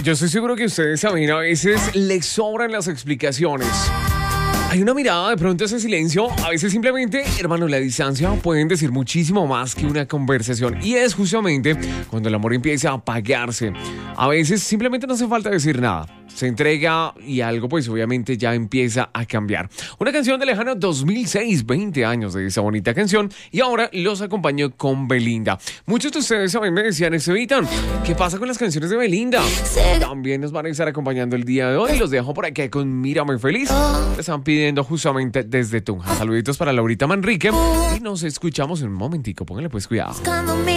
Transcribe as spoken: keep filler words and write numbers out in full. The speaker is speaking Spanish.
Yo estoy seguro que ustedes saben, a veces les sobran las explicaciones. Hay una mirada, de pronto ese silencio, a veces simplemente, hermano, la distancia pueden decir muchísimo más que una conversación. Y es justamente cuando el amor empieza a apagarse. A veces simplemente no hace falta decir nada. Se entrega y algo pues obviamente ya empieza a cambiar. Una canción de lejano dos mil seis, veinte años de esa bonita canción. Y ahora los acompaño con Belinda. Muchos de ustedes saben, me decían, Estevitan, ¿qué pasa con las canciones de Belinda? También nos van a estar acompañando el día de hoy. Los dejo por aquí con Mírame Feliz. Me están pidiendo justamente desde Tunja. Saluditos para Laurita Manrique. Y nos escuchamos en un momentico. Pónganle pues cuidado.